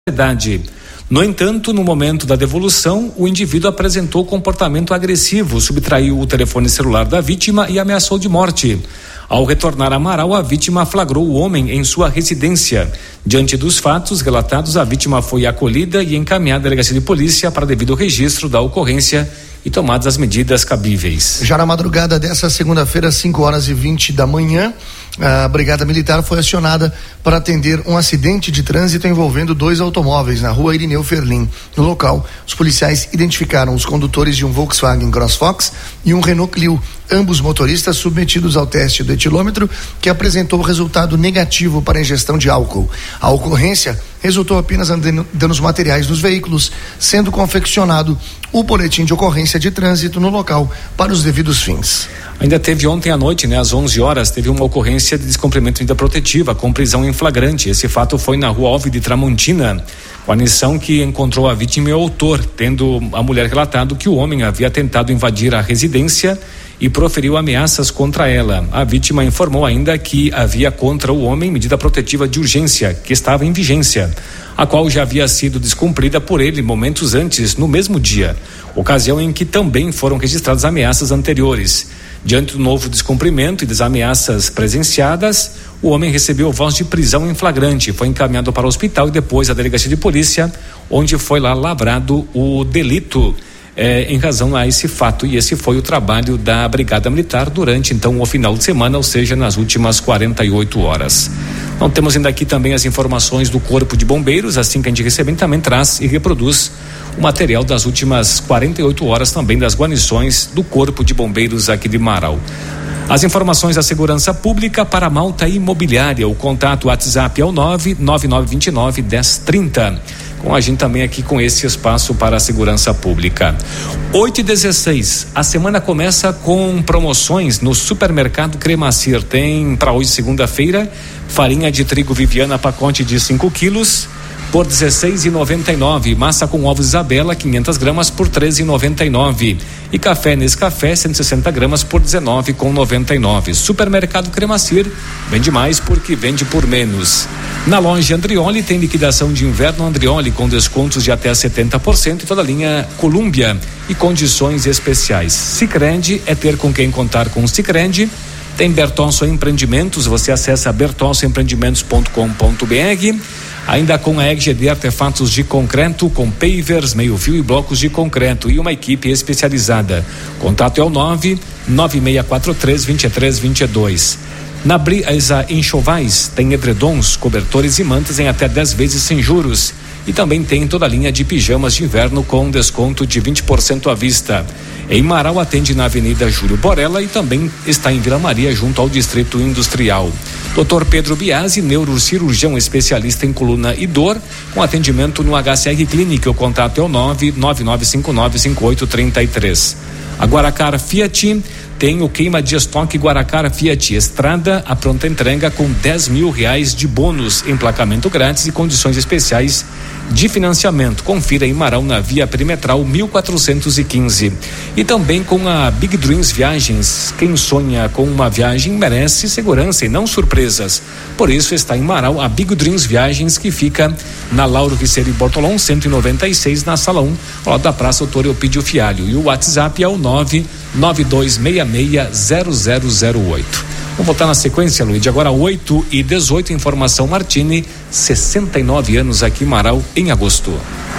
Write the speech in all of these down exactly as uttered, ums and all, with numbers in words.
idade. No entanto, no momento da devolução, o indivíduo apresentou comportamento agressivo, subtraiu o telefone celular da vítima e ameaçou de morte. Ao retornar a Marau, a vítima flagrou o homem em sua residência. Diante dos fatos relatados, a vítima foi acolhida e encaminhada à delegacia de polícia para devido registro da ocorrência e tomadas as medidas cabíveis. Já na madrugada dessa segunda-feira, às cinco horas e vinte da manhã, a Brigada Militar foi acionada para atender um acidente de trânsito envolvendo dois automóveis na rua Irineu Ferlim. No local, os policiais identificaram os condutores de um Volkswagen CrossFox e um Renault Clio, ambos motoristas submetidos ao teste do etilômetro, que apresentou resultado negativo para a ingestão de álcool. A ocorrência resultou apenas em danos materiais nos veículos, sendo confeccionado o boletim de ocorrência de trânsito no local para os devidos fins. Ainda teve ontem à noite, né, às onze horas, teve uma ocorrência de descumprimento de medida protetiva com prisão em flagrante. Esse fato foi na rua Alves de Tramontina. Guarnição que encontrou a vítima e o autor, tendo a mulher relatado que o homem havia tentado invadir a residência e proferiu ameaças contra ela. A vítima informou ainda que havia contra o homem medida protetiva de urgência, que estava em vigência, a qual já havia sido descumprida por ele momentos antes, no mesmo dia, ocasião em que também foram registradas ameaças anteriores. Diante do novo descumprimento e das ameaças presenciadas, o homem recebeu voz de prisão em flagrante, foi encaminhado para o hospital e depois à delegacia de polícia, onde foi lá lavrado o delito É, em razão a esse fato, e esse foi o trabalho da Brigada Militar durante então o final de semana, ou seja, nas últimas quarenta e oito horas. Então temos ainda aqui também as informações do Corpo de Bombeiros, assim que a gente receber também traz e reproduz o material das últimas quarenta e oito horas também das guarnições do Corpo de Bombeiros aqui de Marau. As informações da Segurança Pública para a Malta Imobiliária, o contato WhatsApp é o nove nove nove dois nove um zero três zero. Com a gente também aqui com esse espaço para a segurança pública. oito e dezesseis, a semana começa com promoções no Supermercado Cremacir. Tem para hoje, segunda-feira, farinha de trigo Viviana, pacote de cinco quilos por dezesseis reais e noventa e nove centavos, massa com ovos Isabela quinhentas gramas por treze reais e noventa e nove centavos e café Nescafé cento e sessenta gramas por dezenove reais e noventa e nove centavos. Supermercado Cremacir vende mais porque vende por menos. Na loja Andrioli tem liquidação de inverno Andrioli com descontos de até setenta por cento e toda a linha Colômbia e condições especiais. Sicredi é ter com quem contar com o Sicredi. Tem Bertonso Empreendimentos, você acessa bertonso empreendimentos ponto com ponto br. Ainda com a E G D Artefatos de Concreto, com pavers, meio fio e blocos de concreto e uma equipe especializada. Contato é o nove nove seis quatro três dois três dois dois. Na Brisa Enxovais tem edredons, cobertores e mantas em até dez vezes sem juros. E também tem toda a linha de pijamas de inverno com desconto de vinte por cento à vista. Em Marau atende na Avenida Júlio Borella e também está em Vila Maria, junto ao Distrito Industrial. doutor Pedro Biasi, neurocirurgião especialista em coluna e dor, com atendimento no H C R Clinic. O contato é o nove nove nove cinco nove cinco oito três três. A Guaracara Fiat tem o queima de estoque Guaracara Fiat Estrada, a pronta entrega com dez mil reais de bônus, emplacamento grátis e condições especiais de financiamento. Confira em Marau na Via Perimetral mil quatrocentos e quinze. E também com a Big Dreams Viagens. Quem sonha com uma viagem merece segurança e não surpresas. Por isso está em Marau a Big Dreams Viagens, que fica na Lauro Viceri Bortolom cento e noventa e seis, na sala um, ao lado da Praça Doutor Eupídio Fialho. E o WhatsApp é o nove nove dois seis seis zero zero zero oito. Vamos voltar na sequência, Luiz. Agora oito e dezoito, informação Martini, sessenta e nove anos aqui em Marau, em agosto.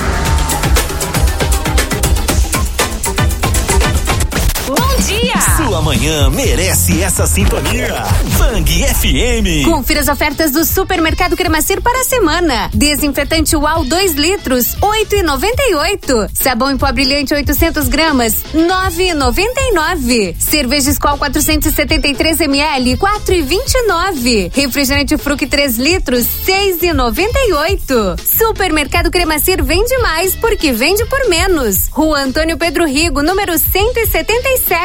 Sua manhã merece essa sintonia. Bang F M. Confira as ofertas do Supermercado Cremacir para a semana. Desinfetante Uau dois litros, oito e noventa e oito. Sabão em pó brilhante oitocentos gramas, nove e noventa e nove. Cerveja Skol quatrocentos e setenta e três mililitros, quatro e vinte e nove. Refrigerante Fruc três litros, seis e noventa e oito. Supermercado Cremacir vende mais porque vende por menos. Rua Antônio Pedro Rigo, número cento e setenta e sete.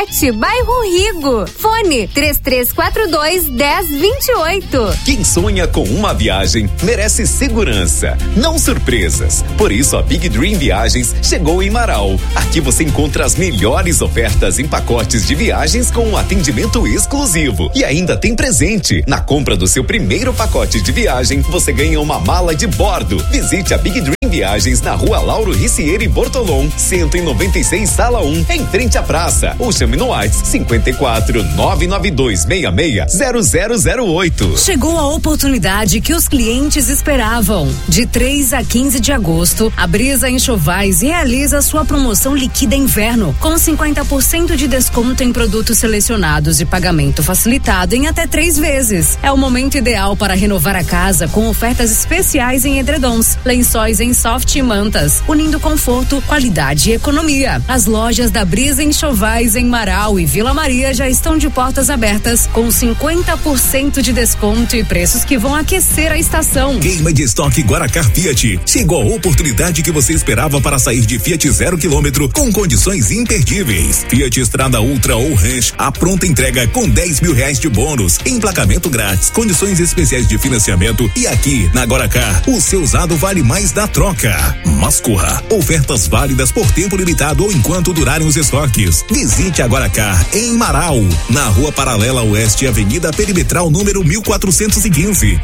sete, bairro Rigo. Fone três três quatro dois, dez vinte e oito. Quem sonha com uma viagem merece segurança, não surpresas. Por isso a Big Dream Viagens chegou em Marau. Aqui você encontra as melhores ofertas em pacotes de viagens com um atendimento exclusivo. E ainda tem presente. Na compra do seu primeiro pacote de viagem, você ganha uma mala de bordo. Visite a Big Dream Viagens na rua Lauro Ricieri Bortolom, cento e noventa e seis, sala um, em frente à praça. Ou chame no WhatsApp cinco quatro nove nove dois seis seis zero zero zero oito. Chegou a oportunidade que os clientes esperavam. De três a quinze de agosto, a Brisa Enxovais realiza sua promoção Liquida Inverno, com cinquenta por cento de desconto em produtos selecionados e pagamento facilitado em até três vezes. É o momento ideal para renovar a casa com ofertas especiais em edredons, lençóis em soft e mantas, unindo conforto, qualidade e economia. As lojas da Brisa Enxovais em Marau e Vila Maria já estão de portas abertas, com cinquenta por cento de desconto e preços que vão aquecer a estação. Queima de estoque Guaracar Fiat. Chegou a oportunidade que você esperava para sair de Fiat zero quilômetro com condições imperdíveis. Fiat Estrada Ultra ou Ranch, a pronta entrega com dez mil reais de bônus, emplacamento grátis, condições especiais de financiamento e aqui na Guaracar, o seu usado vale mais da troca. Mas corra, ofertas válidas por tempo limitado ou enquanto durarem os estoques. Visite a Guaracar em Marau, na Rua Paralela Oeste, Avenida Perimetral número mil quatrocentos e quinze.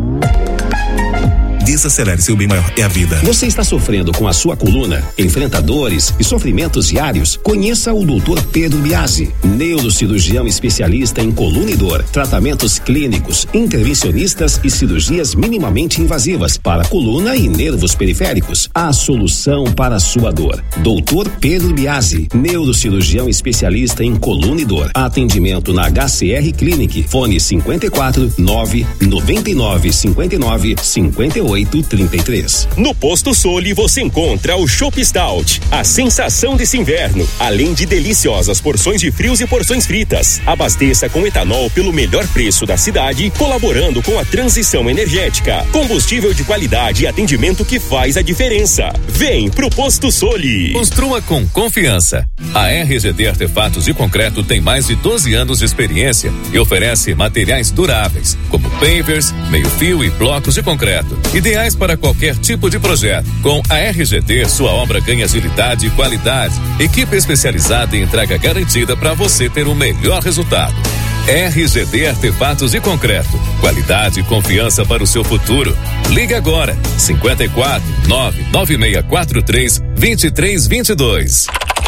Desacelere, seu bem maior é a vida. Você está sofrendo com a sua coluna? Enfrenta dores e sofrimentos diários? Conheça o doutor Pedro Biasi, neurocirurgião especialista em coluna e dor, tratamentos clínicos, intervencionistas e cirurgias minimamente invasivas para coluna e nervos periféricos. A solução para a sua dor. doutor Pedro Biasi, neurocirurgião especialista em coluna e dor. Atendimento na H C R Clinic. Fone cinquenta e quatro, nove, noventa e nove, cinquenta e nove, cinquenta e oito, trinta e três. No Posto Soli você encontra o Chopp Stout, a sensação desse inverno, além de deliciosas porções de frios e porções fritas. Abasteça com etanol pelo melhor preço da cidade, colaborando com a transição energética. Combustível de qualidade e atendimento que faz a diferença. Vem pro Posto Soli. Construa com confiança. A R G D Artefatos de Concreto tem mais de doze anos de experiência e oferece materiais duráveis, como pavers, meio-fio e blocos de concreto, ideais para qualquer tipo de projeto. Com a R G D, sua obra ganha agilidade e qualidade. Equipe especializada em entrega garantida para você ter o melhor resultado. R G D Artefatos de Concreto. Qualidade e confiança para o seu futuro. Ligue agora. cinquenta e quatro, nove nove seis quatro três, dois três dois dois.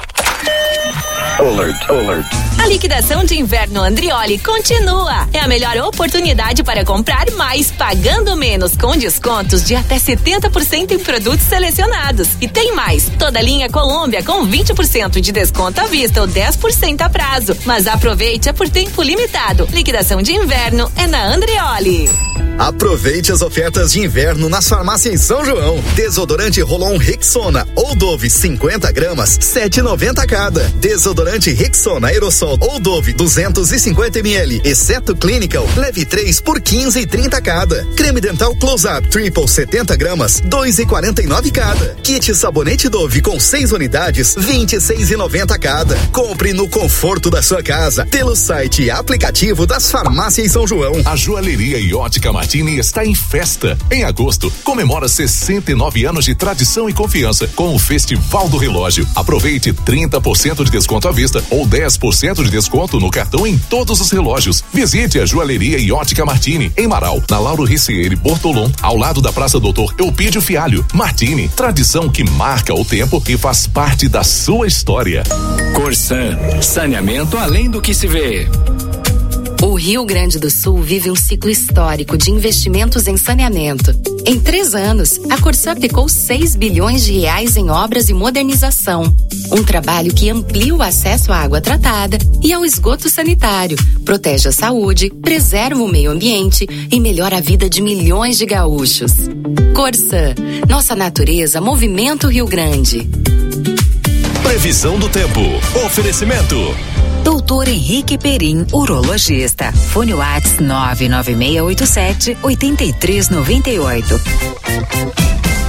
Alert, alert. A liquidação de inverno Andrioli continua. É a melhor oportunidade para comprar mais pagando menos, com descontos de até setenta por cento em produtos selecionados. E tem mais, toda a linha Colômbia com vinte por cento de desconto à vista ou dez por cento a prazo. Mas aproveite, é por tempo limitado. Liquidação de inverno é na Andrioli. Aproveite as ofertas de inverno nas farmácias São João. Desodorante Rolon Rexona ou Dove cinquenta gramas, sete e noventa cada. Desodorante Rexona Aerosol ou Dove duzentos e cinquenta mililitros, exceto Clinical, leve três por quinze e trinta cada. Creme dental Close Up Triple setenta gramas, dois e quarenta e nove cada. Kit sabonete Dove com seis unidades, vinte e seis e noventa cada. Compre no conforto da sua casa pelo site e aplicativo das farmácias São João. A joalheria e ótica Martini está em festa. Em agosto, comemora sessenta e nove anos de tradição e confiança com o Festival do Relógio. Aproveite trinta por cento de desconto à vista ou dez por cento de desconto no cartão em todos os relógios. Visite a joalheria e ótica Martini em Marau, na Lauro Ricieri Bortolom, ao lado da Praça Doutor Eupídio Fialho. Martini, tradição que marca o tempo e faz parte da sua história. Corsan, saneamento além do que se vê. O Rio Grande do Sul vive um ciclo histórico de investimentos em saneamento. Em três anos, a Corsan aplicou seis bilhões de reais em obras e modernização. Um trabalho que amplia o acesso à água tratada e ao esgoto sanitário, protege a saúde, preserva o meio ambiente e melhora a vida de milhões de gaúchos. Corsan, nossa natureza movimenta o Rio Grande. Previsão do tempo. Oferecimento. Doutor Henrique Perim, urologista. Fone Whats nove nove seis oito sete, oito três nove oito.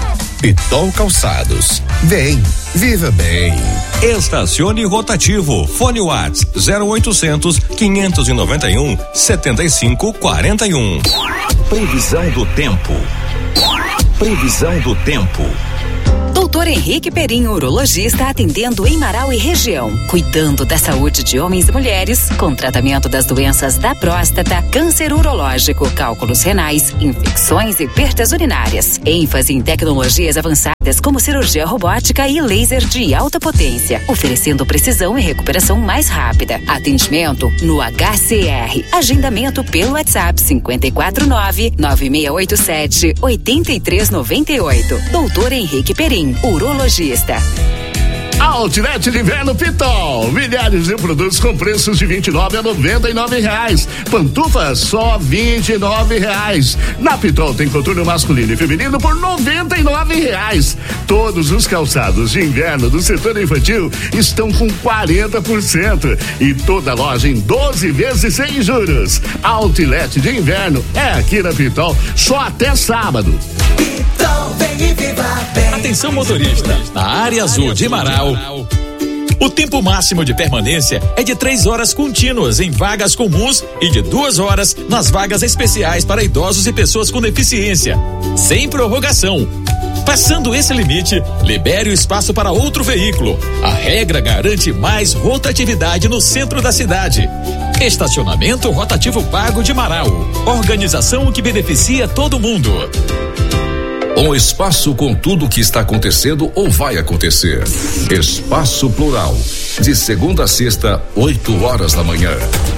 Pitol Calçados. Vem, viva bem. Estacione rotativo. Fone Whats zero oitocentos, quinhentos e noventa e um, setenta e cinco quarenta e um. Previsão do tempo. Previsão do tempo. Doutor Henrique Perim, urologista, atendendo em Marau e região, cuidando da saúde de homens e mulheres, com tratamento das doenças da próstata, câncer urológico, cálculos renais, infecções e perdas urinárias. ênfase em tecnologias avançadas como cirurgia robótica e laser de alta potência, oferecendo precisão e recuperação mais rápida. Atendimento no H C R. Agendamento pelo WhatsApp cinco quatro nove, nove seis oito sete, oito três nove oito. Doutor Henrique Perim, urologista. Outlet de Inverno Pitol. Milhares de produtos com preços de vinte e nove a noventa e nove reais. Pantufas só vinte e nove reais. Na Pitol tem coturno masculino e feminino por noventa e nove reais. Todos os calçados de inverno do setor infantil estão com quarenta por cento e toda loja em doze vezes sem juros. Outlet de Inverno é aqui na Pitol só até sábado. Pitol, vem e viva bem. Atenção motorista, na área azul de Marau. O tempo máximo de permanência é de três horas contínuas em vagas comuns e de duas horas nas vagas especiais para idosos e pessoas com deficiência, sem prorrogação. Passando esse limite, libere o espaço para outro veículo. A regra garante mais rotatividade no centro da cidade. Estacionamento rotativo pago de Marau. Organização que beneficia todo mundo. Um espaço com tudo o que está acontecendo ou vai acontecer. Espaço Plural. De segunda a sexta, oito horas da manhã.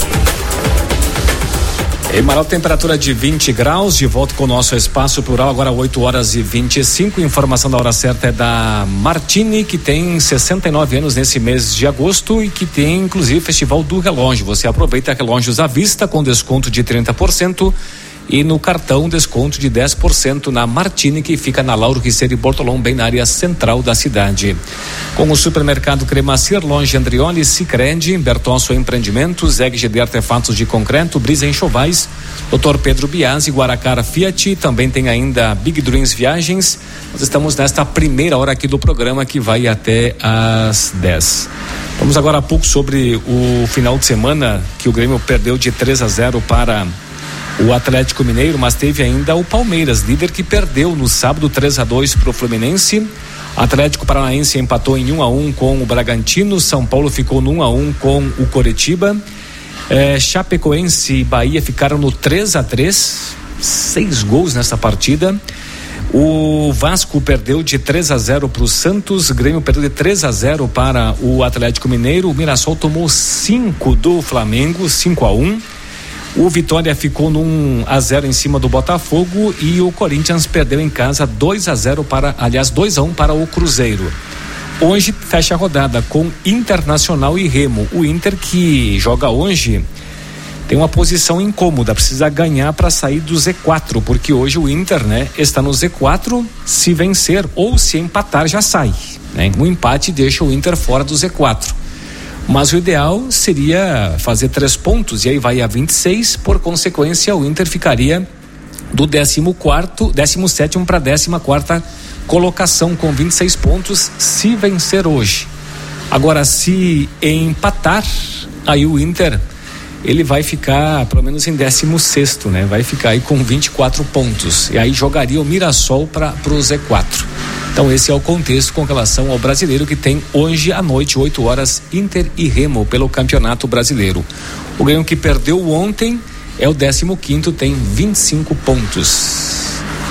Em Marau, temperatura de vinte graus, de volta com o nosso Espaço Plural, agora oito horas e vinte e cinco. Informação da hora certa é da Martini, que tem sessenta e nove anos nesse mês de agosto e que tem inclusive Festival do Relógio. Você aproveita relógios à vista com desconto de trinta por cento. E no cartão, desconto de dez por cento na Martini, que fica na Lauro Riceiro e Bortolom, bem na área central da cidade. Com o supermercado Cremacir, Longe Andrioli, Sicredi, Bertosso Empreendimentos, E G D Artefatos de Concreto, Brisa Enxovais, doutor Pedro Biasi, Guaracara Fiat, também tem ainda Big Dreams Viagens. Nós estamos nesta primeira hora aqui do programa, que vai até às dez. Vamos agora há pouco sobre o final de semana, que o Grêmio perdeu de três a zero para o Atlético Mineiro, mas teve ainda o Palmeiras, líder, que perdeu no sábado três a dois para o Fluminense. Atlético Paranaense empatou em um a um com o Bragantino. São Paulo ficou no um a um com o Coritiba. É, Chapecoense e Bahia ficaram no três a três, seis gols nessa partida. O Vasco perdeu de três a zero para o Santos. Grêmio perdeu de três a zero para o Atlético Mineiro. O Mirassol tomou cinco do Flamengo, cinco a um. O Vitória ficou no um a zero em cima do Botafogo e o Corinthians perdeu em casa dois a zero para, aliás, dois a um para o Cruzeiro. Hoje fecha a rodada com Internacional e Remo. O Inter, que joga hoje, tem uma posição incômoda, precisa ganhar para sair do Z quatro, porque hoje o Inter, né, está no Z quatro. Se vencer ou se empatar já sai, né? Um empate deixa o Inter fora do Z quatro. Mas o ideal seria fazer três pontos e aí vai a vinte e seis, por consequência o Inter ficaria do décimo quarto, décimo sétimo para décima quarta colocação com vinte e seis pontos se vencer hoje. Agora, se empatar, aí o Inter ele vai ficar pelo menos em décimo sexto, né? Vai ficar aí com vinte e quatro pontos e aí jogaria o Mirassol para pro Z quatro. Então esse é o contexto com relação ao brasileiro, que tem hoje à noite, oito horas, Inter e Remo pelo Campeonato Brasileiro. O Grêmio, que perdeu ontem, é o décimo quinto, tem vinte e cinco pontos.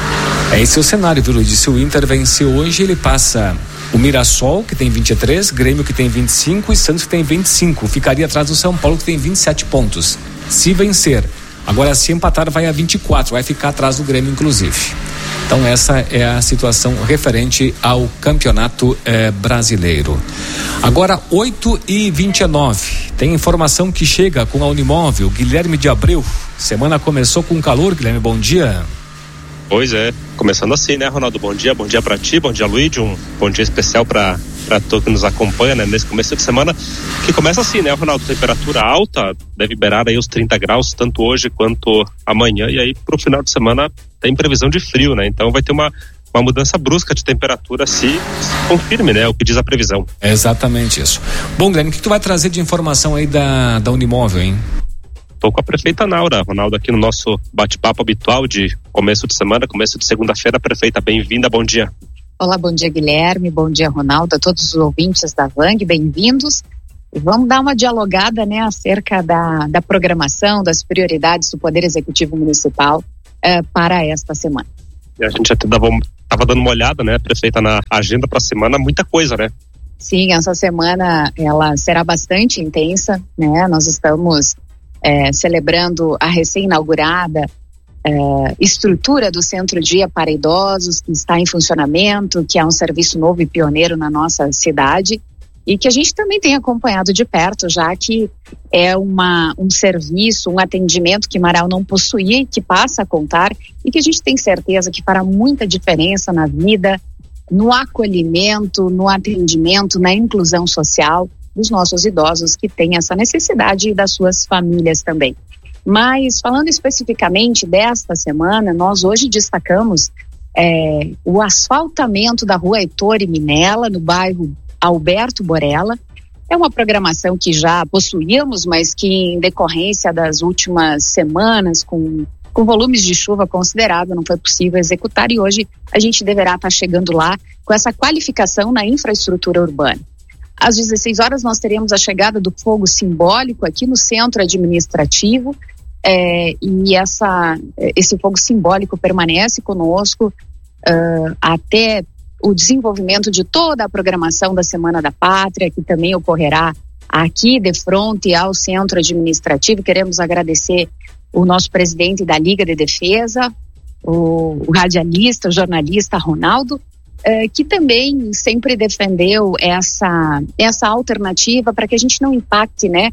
É esse o cenário, viu, Luiz? Se o Inter vencer hoje, ele passa o Mirassol, que tem vinte e três, Grêmio, que tem vinte e cinco e Santos, que tem vinte e cinco. Ficaria atrás do São Paulo, que tem vinte e sete pontos. Se vencer. Agora, se empatar, vai a vinte e quatro, vai ficar atrás do Grêmio, inclusive. Então essa é a situação referente ao Campeonato eh, Brasileiro. Agora oito e vinte e nove, tem informação que chega com a Unimóvel. Guilherme de Abreu, semana começou com calor. Guilherme, bom dia. Pois é, começando assim, né, Ronaldo? Bom dia, bom dia pra ti, bom dia, Luiz, um bom dia especial pra, pra todo que nos acompanha, né, nesse começo de semana, que começa assim, né, Ronaldo? Temperatura alta, deve beirar aí os trinta graus, tanto hoje quanto amanhã, e aí pro final de semana tem previsão de frio, né? Então vai ter uma, uma mudança brusca de temperatura se, se confirme, né, o que diz a previsão. É exatamente isso. Bom, Guilherme, o que tu vai trazer de informação aí da, da Unimóvel, hein? Estou com a prefeita Naura, Ronaldo, aqui no nosso bate-papo habitual de começo de semana, começo de segunda-feira. Prefeita, bem-vinda, bom dia. Olá, bom dia, Guilherme, bom dia, Ronaldo, a todos os ouvintes da V A N G, bem-vindos. E vamos dar uma dialogada, né, acerca da, da programação, das prioridades do Poder Executivo Municipal eh, para esta semana. E a gente até dava, tava dando uma olhada, né, prefeita, na agenda para a semana, muita coisa, né? Sim, essa semana ela será bastante intensa, né? Nós estamos eh, celebrando a recém-inaugurada eh, estrutura do Centro Dia para Idosos, que está em funcionamento, que é um serviço novo e pioneiro na nossa cidade, e que a gente também tem acompanhado de perto, já que é uma, um serviço, um atendimento que Marau não possuía e que passa a contar, e que a gente tem certeza que fará muita diferença na vida, no acolhimento, no atendimento, na inclusão social dos nossos idosos que têm essa necessidade e das suas famílias também. Mas falando especificamente desta semana, nós hoje destacamos é, o asfaltamento da rua Heitor e Minella, no bairro Alberto Borella. É uma programação que já possuíamos, mas que em decorrência das últimas semanas, com, com volumes de chuva considerável, não foi possível executar, e hoje a gente deverá estar chegando lá com essa qualificação na infraestrutura urbana. Às dezesseis horas nós teremos a chegada do fogo simbólico aqui no centro administrativo, é, e essa, esse fogo simbólico permanece conosco uh, até o desenvolvimento de toda a programação da Semana da Pátria, que também ocorrerá aqui de frente ao centro administrativo. Queremos agradecer o nosso presidente da Liga de Defesa, o, o radialista, o jornalista Ronaldo, eh, que também sempre defendeu essa, essa alternativa para que a gente não impacte, né,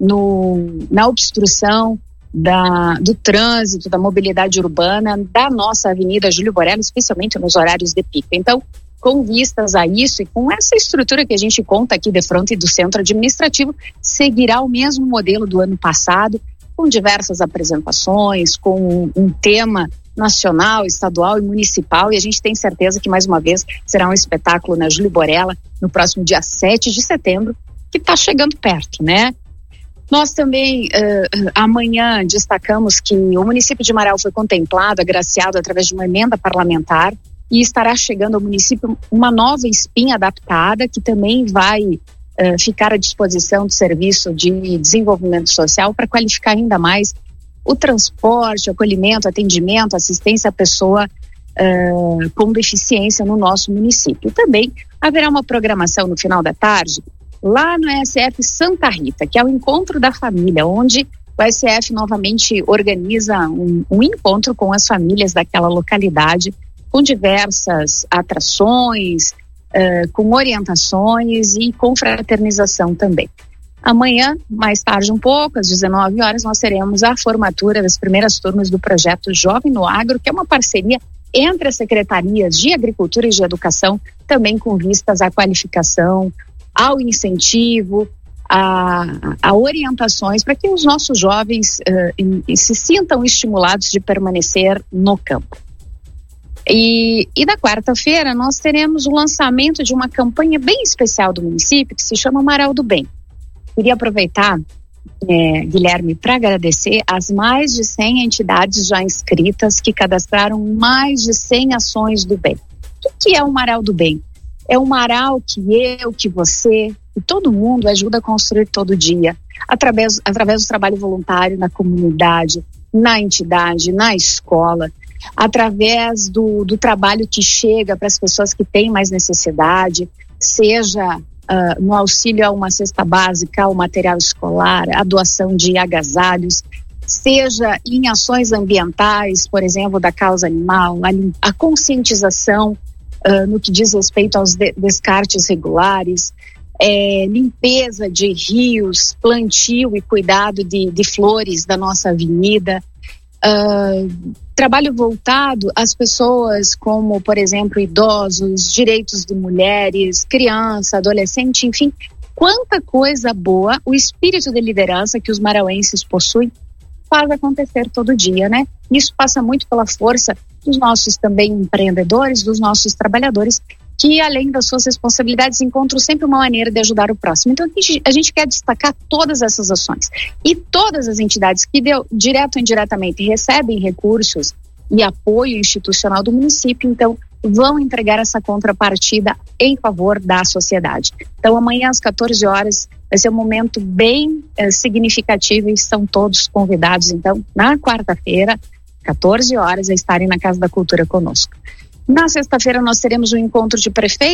no, na obstrução da, do trânsito, da mobilidade urbana da nossa Avenida Júlio Borella, especialmente nos horários de pico. Então, com vistas a isso e com essa estrutura que a gente conta aqui de frente do centro administrativo, seguirá o mesmo modelo do ano passado, com diversas apresentações, com um tema nacional, estadual e municipal, e a gente tem certeza que mais uma vez será um espetáculo na Júlio Borella no próximo dia sete de setembro, que está chegando perto, né? Nós também uh, amanhã destacamos que o município de Marau foi contemplado, agraciado através de uma emenda parlamentar, e estará chegando ao município uma nova espinha adaptada, que também vai uh, ficar à disposição do Serviço de Desenvolvimento Social para qualificar ainda mais o transporte, o acolhimento, atendimento, assistência à pessoa uh, com deficiência no nosso município. Também haverá uma programação no final da tarde, lá no E S F Santa Rita, que é o Encontro da Família, onde o E S F novamente organiza um, um encontro com as famílias daquela localidade, com diversas atrações, uh, com orientações e com fraternização também. Amanhã, mais tarde um pouco, às dezenove horas, nós teremos a formatura das primeiras turmas do projeto Jovem no Agro, que é uma parceria entre as secretarias de Agricultura e de Educação, também com vistas à qualificação, ao incentivo, a, a orientações para que os nossos jovens uh, em, em, se sintam estimulados de permanecer no campo. E, e na quarta-feira nós teremos o lançamento de uma campanha bem especial do município que se chama Marau do Bem. Queria aproveitar, é, Guilherme, para agradecer as mais de cem entidades já inscritas que cadastraram mais de cem ações do bem. O que é o Marau do Bem? É um Marau que eu, que você, que todo mundo ajuda a construir todo dia, através, através do trabalho voluntário na comunidade, na entidade, na escola, através do, do trabalho que chega para as pessoas que têm mais necessidade, seja uh, no auxílio a uma cesta básica, ao material escolar, a doação de agasalhos, seja em ações ambientais, por exemplo, da causa animal, a, a conscientização uh, no que diz respeito aos de, descartes regulares, é, limpeza de rios, plantio e cuidado de, de flores da nossa avenida, uh, trabalho voltado às pessoas como, por exemplo, idosos, direitos de mulheres, criança, adolescente, enfim, quanta coisa boa o espírito de liderança que os marauenses possuem faz acontecer todo dia, né? Isso passa muito pela força dos nossos também empreendedores, dos nossos trabalhadores, que além das suas responsabilidades encontram sempre uma maneira de ajudar o próximo. Então a gente, a gente quer destacar todas essas ações. E todas as entidades que deu, direto ou indiretamente recebem recursos e apoio institucional do município, então vão entregar essa contrapartida em favor da sociedade. Então amanhã às quatorze horas vai ser um momento bem eh, significativo e estão todos convidados, então, na quarta-feira, quatorze horas, a estarem na Casa da Cultura conosco. Na sexta-feira nós teremos um encontro de prefeitos